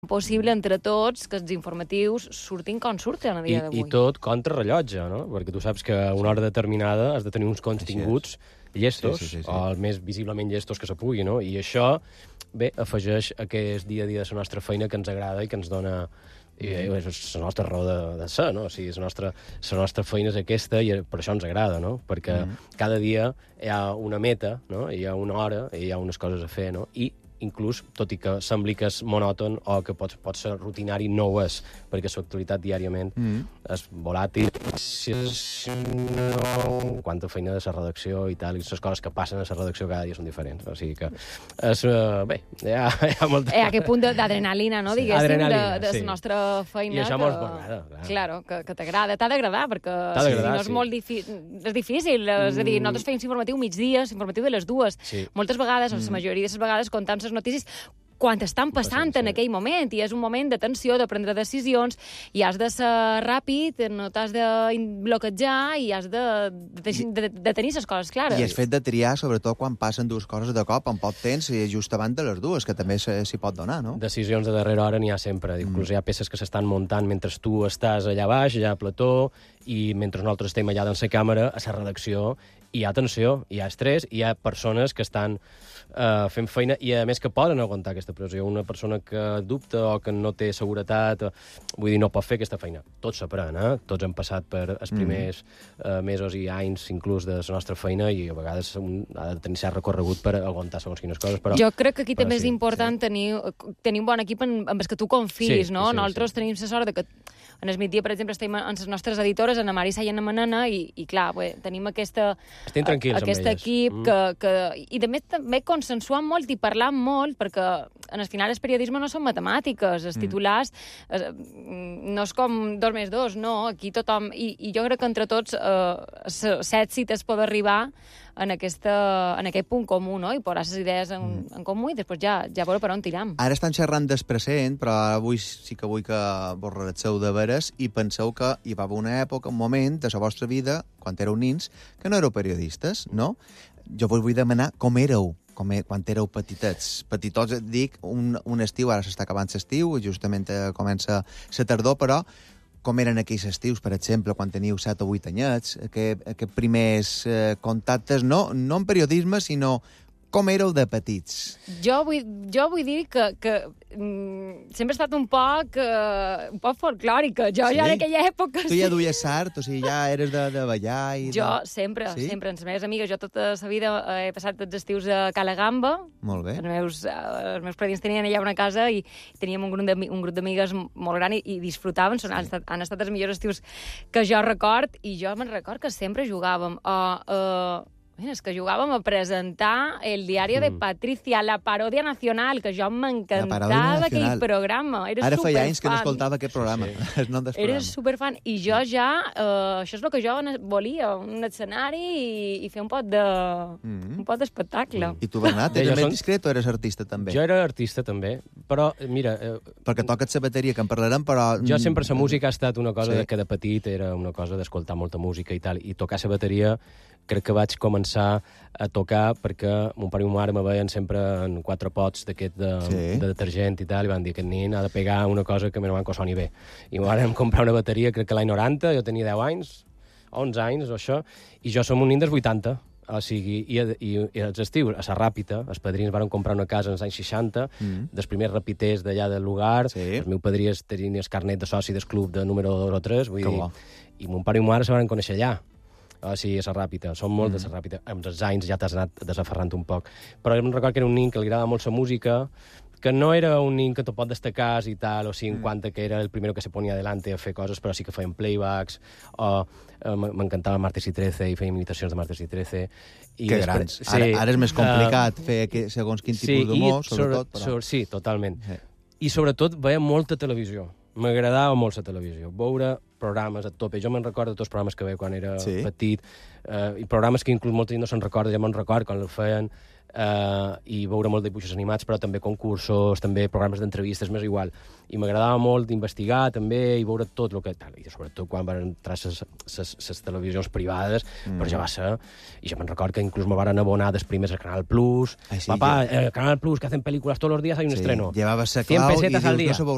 possible entre tots que els informatius surtin com surten a dia d'avui. I tot contrarrellotge, no? Perquè tu saps que a una hora determinada has de tenir uns continguts llestos, o el més visiblement llestos que se pugui, no? I això, bé, afegeix aquest dia a dia de la nostra feina que ens agrada i que ens dona... I és la nostra raó de ser, no? O sigui, la nostra feina és aquesta i per això ens agrada, no? Perquè cada dia hi ha una meta, no? Hi ha una hora i hi ha unes coses a fer, no? I inclús, tot i que sembli que és monòton o que pot ser rutinari, no ho és, perquè l'actualitat diàriament és volàtil. Quanta feina de la redacció i tal, i les coses que passen a la redacció cada dia són diferents. O sigui que és... bé, hi ha molta... Aquest punt d'adrenalina, no? Diguéssim, de la nostra feina. I això mos m'agrada. Claro, que t'agrada. T'ha d'agradar, perquè si no és molt difícil. És difícil. És a dir, nosaltres feim informatiu migdia, informatiu de les dues. Moltes vegades, la majoria de les vegades, comptant les notícies quan estan passant en aquell moment, i és un moment de tensió, de prendre decisions, i has de ser ràpid, no t'has de bloquejar, i has de tenir les coses clares. I el fet de triar, sobretot quan passen dues coses de cop, en poc temps, i just abans de les dues, que també s'hi pot donar, no? Decisions de darrera hora n'hi ha sempre. Inclús hi ha peces que s'estan muntant mentre tu estàs allà baix, allà a plató, i mentre nosaltres estem allà dins la càmera, a la redacció, hi ha tensió, hi ha estrès, hi ha persones que estan fent feina i, a més, que poden aguantar aquesta pressió. Una persona que dubta o que no té seguretat, vull dir, no pot fer aquesta feina. Tots s'aprèn, Tots hem passat per els primers mesos i anys, inclús, de la nostra feina, i a vegades un ha de tenir cert recorregut per aguantar segons quines coses. Però, jo crec que aquí també és important tenir un bon equip amb els que tu confis, no? Nosaltres tenim la sort de que en el migdia, per exemple, estem amb les nostres editores, en la Marisa i en la Manana, i clar, tenim aquest equip i també consensuant molt i parlant molt, perquè al final el periodisme no són matemàtiques, els titulars no és com 2 més 2, no, aquí tothom, i jo crec que entre tots l'èxit és poder arribar en aquest punt comú, no? I posar les idees en comú i després ja veure per on tiram. Ara estan xerrant del present, però avui sí que vull que vos relaxeu de veres i penseu que hi va haver una època, un moment de la vostra vida, quan éreu nins, que no éreu periodistes, no? Jo vos vull demanar com éreu quan éreu petitets. Petitots, dic, un estiu, ara s'està acabant l'estiu, justament comença la tardor, però com eren aquells estius, per exemple, quan teniu 7 o 8 anyets, aquests primers contactes, no en periodisme, sinó com éreu de petits? Jo vull dir que sempre he estat un poc folclòrica. Jo ja en aquella època... Tu ja duies sart, o sigui, ja eres de ballar i... Jo sempre, amb les meves amigues. Jo tota la vida he passat tots els estius a Cala Gamba. Molt bé. Els meus predins tenien allà una casa i teníem un grup d'amigues molt gran i disfrutaven. Han estat els millors estius que jo record, i jo me'n record que sempre jugàvem és que jugàvem a presentar el diari de Patricia, la paròdia nacional, que jo m'encantava aquell programa. Ara feia anys que no escoltava aquest programa. Era superfan. I jo ja... això és el que jo volia, un escenari i fer un pot d'espectacle. I tu, Bernat, eres més discret o eres artista també? Jo era artista també, però mira... Perquè toques la bateria, que en parlarem, però... Jo sempre la música ha estat una cosa que de petit era una cosa d'escoltar molta música i tal, i tocar la bateria crec que vaig començar a tocar perquè mon pare i ma mare me veien sempre en 4 pots d'aquest de detergent i tal, i van dir que aquest nen ha de pegar una cosa que no van que soni bé. I vam comprar una bateria, crec que l'any 90, jo tenia 10 anys, 11 anys o això, i jo som un nen dels 80, o sigui, i els estius, a la Ràpita, els padrins van comprar una casa als anys 60, dels primers rapiters d'allà del lugar, els meus padrins tenien el carnet de soci del club de número 2 o 3, vull dir, i mon pare i ma mare se van conèixer allà. O sigui, a la Ràpita, som molt de la Ràpita. Amb els anys ja t'has anat desaferrant un poc. Però em recordo que era un nen que li agradava molt la música, que no era un nen que te pot destacar i tal, o sigui, en quant que era el primer que se ponia adelante a fer coses, però sí que feien playbacks, o m'encantava Martes y 13 i feien imitacions de Martes y 13. Que grans. Ara és més complicat fer segons quin tipus d'humor, sobretot. Sí, totalment. I sobretot veia molta televisió. M'agradava molt la televisió, veure programes a tope. Jo me'n recordo de tots els programes que veia quan era petit, i programes que inclús molta gent no se'n recorda, ja me'n recordo quan el feien, i veure molt de dibuixos animats, però també concursos, també programes d'entrevistes, m'és igual. I m'agradava molt investigar també i veure tot el que... I sobretot quan van entrar les televisions privades, però ja va ser... I jo me'n recordo que inclús me van abonar dels primers al Canal Plus. Papá, Canal Plus, que hacen películas todos los días, hay un estreno. Llevabas a clau i dius, no sabeu